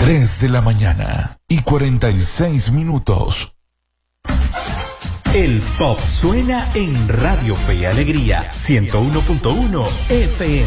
3 de la mañana y 46 minutos. El pop suena en Radio Fe y Alegría 101.1 FM.